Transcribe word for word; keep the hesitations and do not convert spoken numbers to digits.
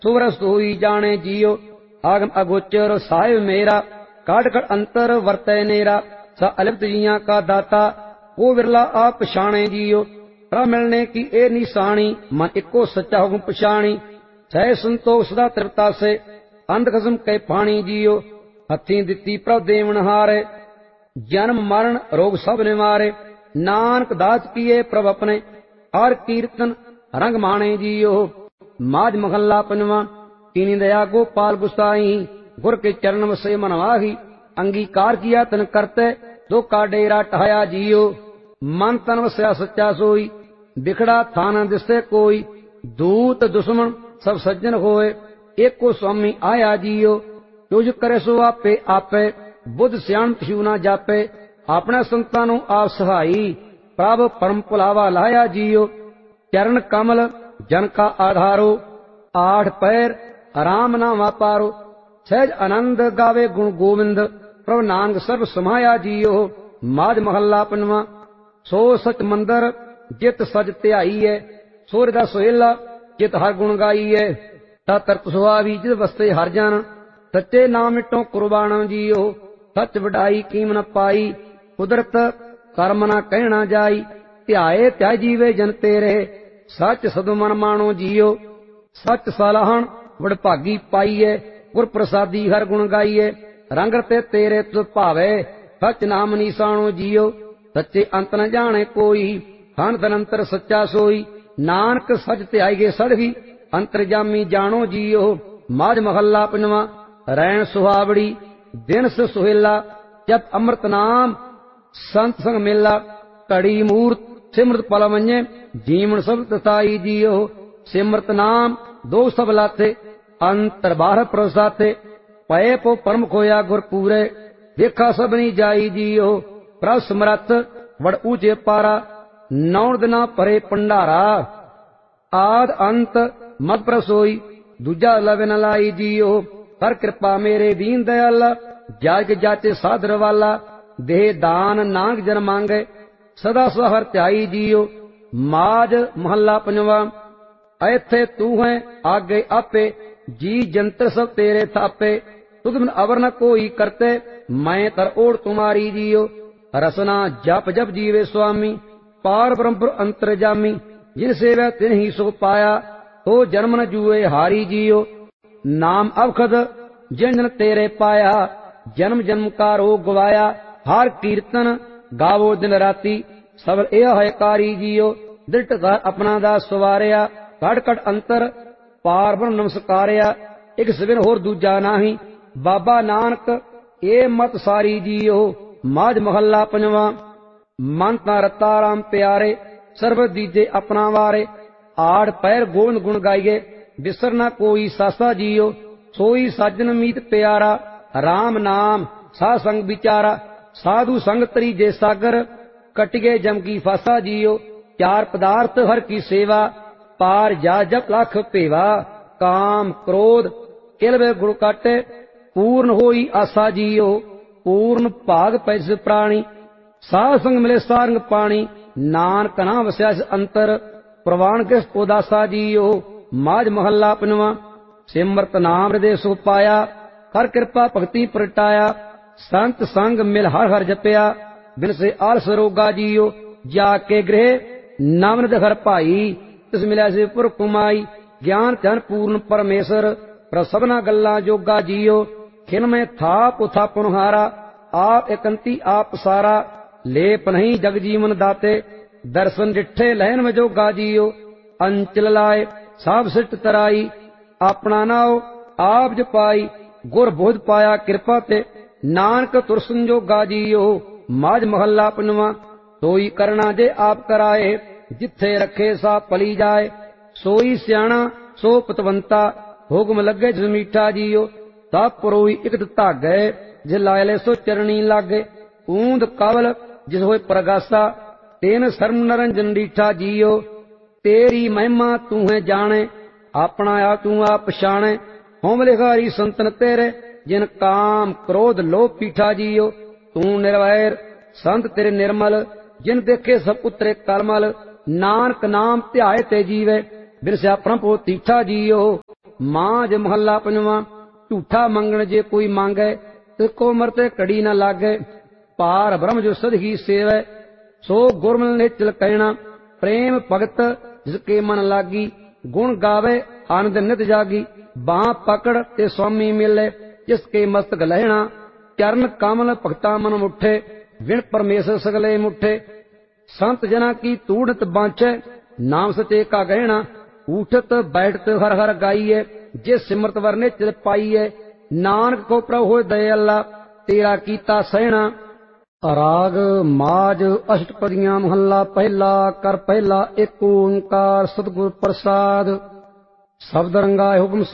ਸੁਵਰ ਸੋਈ ਜਾਣੇ ਜੀਓ ਆਗਮ ਅਗੋਚਰ ਸਾਹਿਬ ਮੇਰਾ ਕਾਢ ਕੜ ਅੰਤਰ ਵਰਤੈ ਨੇਰਾ ਸ ਅਲਿਪਤ ਜੀਆਂ ਕਾ ਦਾਤਾ ਉਹ ਵਿਰਲਾ ਆਪ ਪਛਾਣੇ ਜੀਓ ਪ੍ਰਭ ਮਿਲਣੇ ਕੀ ਇਹ ਨਿਸ਼ਾਨੀ ਮਨ ਇੱਕੋ ਸੱਚਾ ਹੁਕਮ ਪਛਾਣੀ ਸਹਿ ਸੰਤੋਖ ਸਦਾ ਤ੍ਰਿਪਤਾਸੇ ਅੰਧ ਖਸਮ ਕੈ ਪਾਣੀ ਜੀਓ ਹੱਥੀਂ ਦਿੱਤੀ ਪ੍ਰਭ ਦੇਵਨ ਹਾਰੇ ਜਨਮ ਮਰਨ ਰੋਗ ਸਭ ਨਿਵਾਰੇ ਨਾਨਕ ਦਾਸ ਕੀਏ ਪ੍ਰਭ ਆਪਣੇ ਹਰ ਕੀਰਤਨ ਰੰਗ ਮਾਣੇ ਜੀਓ ਮਾਝ ਮਹੱਲਾ ਪੰਜਵਾਂ ਕੀਨੀ ਦਇਆ ਗੋਪਾਲ ਗੁਸਾਈ ਗੁਰ ਕੇ ਚਰਨ ਵਸੇ ਮਨ ਵਾਹੀ ਅੰਗੀਕਾਰ ਕੀਆ ਤਨ ਕਰਤੇ ਦੋ ਕਾ ਡੇਰਾ ਟਹਾਇਆ ਜੀਓ ਮਨ ਤਨ ਵਸਿਆ ਸੱਚਾ ਸੋਈ ਬਿਖੜਾ ਥਾਨ ਦਿਸੇ ਕੋਈ ਦੂਤ ਦੁਸ਼ਮਣ ਸਭ ਸੱਜਣ ਹੋਏ ਏਕੋ ਸੁਆਮੀ ਆਇਆ ਜੀਓ ਤੁਝ ਕਰੇ ਸੋ ਆਪੇ ਆਪੇ ਬੁੱਧ ਸਿਆਣ ਛੂ ਨਾ ਜਾਪੇ ਆਪਣੇ ਸੰਤਾਂ ਨੂੰ ਆਪ ਸਹਾਈ ਪ੍ਰਭ ਪਰਮ ਭੁਲਾਵਾ ਲਾਇਆ ਜੀਓ ਚਰਨ ਕਮਲ ਜਨ ਕਾ ਆਧਾਰੋ ਆਠ ਪੈਰ ਆਰਾਮ ਨਾ ਵਾਪਾਰੋ ਸਹਿਜ ਆਨੰਦ ਗਾਵੇ ਗੁਣ ਗੋਵਿੰਦ ਪ੍ਰਭ ਨਾਨਕ ਸਰਬ ਸਮਾਇਆ ਜੀਓ ਮਾਝ ਮਹੱਲਾ ਪੰਜਵਾਂ ਸੋ ਸਚ ਮੰਦਰ ਜਿਤ ਸਜ ਧਿਆਈ ਹੈ ਸੂਰ ਦਾ ਸੁਹੇਲਾ ਜਿਤ ਹਰ ਗੁਣ ਗਾਈ ਹੈ ਤਾ ਤਰਤ ਸੁਹਾਵੀ ਜਿਤ ਵਸਤੇ ਹਰ ਜਨ ਸੱਚੇ ਨਾਮ ਮਿਟੋ ਕੁਰਬਾਨ ਜੀਓ ਸੱਚ ਵਡਾਈ ਕੀਮ ਨ ਪਾਈ ਕੁਦਰਤ ਕਰਮ ਨਾ ਕਹਿਣਾ ਜਾਈ ਧਿਆਏ ਧਿਆ ਜੀਵੇ ਜਨ ਤੇਰੇ ਸੱਚ ਸਦੁ ਮਨ ਮਾਣੋ ਜੀਓ ਸੱਚ ਸਲਾਹਣ ਵਡਭਾਗੀ ਪਾਈਏ ਗੁਰ ਪ੍ਰਸਾਦੀ ਹਰ ਗੁਣ ਗਾਈਏ ਰੰਗ ਤੇ ਤੇਰੇ ਤੁ ਭਾਵੇ ਸੱਚ ਨਾਮ ਨਿਸ਼ਾਨੋ ਜੀਓ ਸੱਚੇ ਅੰਤ ਨ ਜਾਣੇ ਕੋਈ ਹਨ ਤਨੰਤਰ ਸੱਚਾ ਸੋਈ ਨਾਨਕ ਸੱਚ ਧਿਆਈ ਗੇ ਸੜਵੀ ਅੰਤਰਜਾਮੀ ਜਾਣੋ ਜੀਓ ਮਾਝ ਮਹੱਲਾ ਪੰਜਵਾਂ ਰੈਣ ਸੁਹਾਵੜੀ ਦਿਨ ਸ ਸੁਹੇਲਾ ਜਪ ਅੰਮ੍ਰਿਤ ਨਾਮ ਸੰਤ ਸੰਗ ਮੇਲਾ ਘੜੀ ਮੂਰਤ ਸਿਮਰਤ ਪਲ ਮੰਨੇ ਜੀਵਨ ਸਭ ਤਤਾਈ ਜੀਓ ਸਿਮਰਤ ਨਾਮ ਦੋ ਸਭ ਲਾਥੇ ਅੰਤਰ ਬਾਹਰ ਪ੍ਰਸਾਤੇ ਪਏ ਪੋ ਪਰਮ ਖੋਇਆ ਗੁਰ ਪੂਰੇ ਦੇਖਾ ਸਭਨੀ ਜਾਈ ਜੀਓ ਪ੍ਰਭ ਸਮਰੱਥ ਵੜ ਊਜੇ ਪਾਰਾ ਨੌ ਦਿਨਾ ਪਰੇ ਭੰਡਾਰਾ ਆਦ ਅੰਤ ਮਤ ਪ੍ਰਸੋਈ ਦੂਜਾ ਲਵੇ ਨ ਲਾਈ ਜੀਓ ਕਰ ਕਿਰਪਾ ਮੇਰੇ ਦੀਨ ਦਇਆਲਾ ਜਾਗ ਜਾਚੇ ਸਾਧਰ ਵਾਲਾ ਦੇਹ ਦਾਨ ਨਾਨਕ ਜਨ ਮੰਗੇ ਸਦਾ ਸਹਰ ਧਿਆਈ ਜੀਓ ਮਾਝ ਮਹੱਲਾ ਪੰਜਵਾਂ ਐਥੇ ਤੂੰ ਹੈ ਆਗੇ ਆਪੇ ਜੀ ਜੰਤਰ ਸਭ ਤੇਰੇ ਥਾਪੇ ਤੁਧ ਬਿਨ ਅਵਰ ਨ ਕੋਈ ਕਰਤੇ ਮੈਂ ਤਰ ਓੜ ਤੁਮਾਰੀ ਜੀਓ ਰਸਨਾ ਜਪ ਜਪ ਜੀਵੇ ਸੁਆਮੀ ਪਾਰ ਬ੍ਰਹਮ ਅੰਤਰਜਾਮੀ ਜਿਨ ਸੇਵੈ ਤਿਨ ਹੀ ਸੁਖ ਪਾਇਆ ਤੋ ਜਨਮ ਨ ਜੂਏ ਹਾਰੀ ਜੀਓ ਨਾਮ ਅਵਖਦ ਜਿਨ ਜਨ ਤੇਰੇ ਪਾਇਆ ਜਨਮ ਜਨਮ ਕਾ ਰੋਗ ਗਵਾਇਆ ਹਰ ਕੀਰਤਨ ਗਾਵੋ ਦਿਨ ਰਾਤੀ ਸਬਰ ਇਹ ਹੈ ਕਾਰੀ ਜੀਓ ਦਿਲਟ ਘਰ ਆਪਣਾ ਦਾ ਸਵਾਰਿਆ ਕੜ ਕੜ ਅੰਤਰ ਪਾਰ ਬ੍ਰਹਮ ਨਮਸਕਾਰਿਆ ਇੱਕ ਸਿਵਨ ਹੋਰ ਦੂਜਾ ਨਾਹੀ ਬਾਬਾ ਨਾਨਕ ਇਹ ਮਤ ਸਾਰੀ ਜੀਓ ਮਾਝ ਮਹੱਲਾ ਪੰਜਵਾਂ ਮਨ ਤਾਂ ਰਤਾ ਰਾਮ ਪਿਆਰੇ ਸਰਬ ਦੀਜੇ ਆਪਣਾ ਵਾਰੇ ਆੜ ਪੈਰ ਗੋਵਿੰਦ ਗੁਣ ਗਾਈਏ ਬਿਸਰ ਨਾ ਕੋਈ ਸਾਸਾ ਜੀਓ ਸੋਈ ਸਾਜਨ ਮੀਤ ਪਿਆਰਾ ਰਾਮ ਨਾਮ ਸਾਧ ਸੰਗ ਵਿਚਾਰਾ ਸਾਧੂ ਸੰਗ ਤਰੀਜੇ ਸਾਗਰ ਕਟਿਗੇ ਜਮ ਕੀ ਫਾਸਾ ਜੀਓ ਚਾਰ ਪਦਾਰਥ ਹਰ ਕੀ ਸੇਵਾ ਪਾਰ ਜਾ ਜਪ ਲਖ ਭੇਵਾ ਕਾਮ ਕ੍ਰੋਧ ਕਿਲਵੇ ਗੁਣ ਕਾਟੇ ਪੂਰਨ ਹੋਈ ਆਸਾ ਜੀਓ ਪੂਰਨ ਭਾਗ ਪੈਸ ਪ੍ਰਾਣੀ ਸਾਧ ਸੰਗ ਮਿਲੇ ਸਾਰੰਗ ਪਾਣੀ ਨਾਨਕ ਨਾ ਵਸਿਆ ਅੰਤਰ ਪ੍ਰਵਾਨ ਕਿਸ ਉਦਾਸਾ ਜੀਓ ਮਾਝ ਮਹੱਲਾ ਪੰਜਵਾਂ ਸਿਮਰਤ ਨਾਮ ਹਿਰਦੇ ਸੁਖ ਪਾਇਆ ਕਰ ਕਿਰਪਾ ਭਗਤੀ ਪ੍ਰਟਾਇਆ ਸੰਤ ਸੰਗ ਮਿਲ ਹਰ ਹਰ ਜਪਿਆ ਬਿਨ ਸੇ ਆਲਸ ਰੋਗਾ ਜੀਓ ਜਾ ਕੇ ਗ੍ਰਹਿ ਨਾਮ ਨਿਧ ਹਰ ਭਾਈ ਤਿਸ ਮਿਲਿਆ ਸੇ ਪੁਰ ਕੁਮਾਈ ਗਿਆਨ ਧਨ ਪੂਰਨ ਪਰਮੇਸ਼ਰ ਪਰ ਸਭਨਾ ਗੱਲਾਂ ਜੋਗਾ ਜੀਓ ਖਿਨ ਮੈਂ ਥਾਪ ਉਥਾਪਨ ਹਾਰਾ ਆਪ ਇਕੰਤੀ ਆਪ ਸਾਰਾ ਲੇਪ ਨਹੀਂ ਜਗ ਜੀਵਨ ਦਾਤੇ ਦਰਸ਼ਨ ਡਿਠੇ ਲਹਿਨ ਵਜੋਗਾ ਜੀਓ ਅੰਚਲ ਲਾਏ ਸਾਬ ਸਿੱਟ ਤਰਾਈ ਆਪਣਾ ਨਾਉ ਆਪ ਜਪਾਈ ਗੁਰ ਬੋਧ ਪਾਇਆ ਕਿਰਪਾ ਤੇ ਨਾਨਕ ਤੁਰ ਸੰਜੋਗਾ ਜੀਓ ਮਾਝ ਮਹੱਲਾ ਪੰਜਵਾਂ ਸੋਈ ਕਰਣਾ ਜੇ ਆਪ ਕਰਾਏ ਜਿੱਥੇ ਰੱਖੇ ਸਾ ਪਲੀ ਜਾਏ ਸੋਈ ਸਿਆਣਾ ਸੋ ਪਤਵੰਤਾ ਹੁਕਮ ਲੱਗੇ ਜਿਸ ਮੀਠਾ ਜੀਓ ਤਾ ਪਰੋਈ ਇਕਤ ਧਾਗੇ ਜੇ ਲਾਇ ਲੈ ਸੋ ਚਰਣੀ ਲਾਗੇ ਊਂਦ ਕਵਲ ਜਿਸ ਹੋਏ ਪ੍ਰਗਾਸਾ ਤੇਨ ਸਰਮ ਨਰੰਜਨ ਡੀਠਾ ਜੀਓ ਤੇਰੀ ਮਹਿਮਾ ਤੂੰ ਹੈ ਜਾਣੇ ਆਪਣਾ ਆ ਤੂੰ ਆਪ ਪਛਾਣੇ ਹੋਮ ਲਿਖਾਰੀ ਸੰਤਨ ਤੇਰੇ ਜਿਨ ਕਾਮ ਕ੍ਰੋਧ ਲੋਭ ਪੀਠਾ ਜੀਓ ਤੂੰ ਨਿਰਵੈਰ ਸੰਤ ਤੇਰੇ ਨਿਰਮਲ ਜਿਨ ਦੇਖੇ ਸਭ ਉਤਰੇ ਕਲਮਲ ਨਾਨਕ ਨਾਮ ਧਿਆਏ ਤੇ ਜੀਵੇ ਬਿਨ ਸਿਆਪਣਾ ਪੋ ਤੀਠਾ ਜੀਓ ਮਾਝ ਮਹੱਲਾ ਪੰਜਵਾਂ। ਝੂਠਾ ਮੰਗਣ ਜੇ ਕੋਈ ਮੰਗੈ, ਤਿਸ ਉਮਰ ਤੇ ਘੜੀ ਨ ਲਾਗੈ। ਪਾਰ ਬ੍ਰਹਮ ਜੋ ਸਦ ਹੀ ਸੇਵੈ, ਸੋ ਗੁਰਮਿਲ ਨਿਚਲ ਕਹਿਣਾ। ਪ੍ਰੇਮ ਭਗਤ ਜਿਸ ਕੇ ਮਨ ਲਾਗੀ, ਗੁਣ ਗਾਵੇ ਆਨੰਦ ਨਿਤ ਜਾਗੀ। ਬਾਂਹ ਪਕੜ ਤੇ ਸੁਆਮੀ ਮਿਲੇ, ਜਿਸ ਕੇ ਮਸਤਕ ਲਹਿਣਾ। ਚਰਨ ਕਮਲ ਭਗਤਾ ਮਨ ਮੁਠੇ, ਵਿਣ ਪਰਮੇਸ਼ਰ ਸਗਲੇ ਮੁਠੇ। ਸੰਤ ਜਨਾ ਕੀ ਤੂੜਤ ਬਾਂਚੈ, ਨਾਮ ਸਚੇ ਕਾ ਗਹਿਣਾ। ਉਠਤ ਬੈਠਤ ਹਰ ਹਰ ਗਾਈਐ, ਜੇ ਸਿਮਰਤ ਵਰਨੇ ਚਿਲ ਪਾਈਐ। ਨਾਨਕ ਕੋ ਪ੍ਰਭ ਹੋਏ ਦਇ ਅੱਲਾ, ਤੇਰਾ ਕੀਤਾ ਸਹਿਣਾ। ਰਾਗ ਮਾਝ ਅਸ਼ਟਪਦੀਆਂ ਮਹੱਲਾ ਪਹਿਲਾ। ਕਰ ਪਹਿਲਾ ਏਕ ਓੰਕਾਰ ਸਤਿਗੁਰ ਪ੍ਰਸਾਦ। ਸ਼ਬਦ ਰੰਗਾ ਹੁਕਮ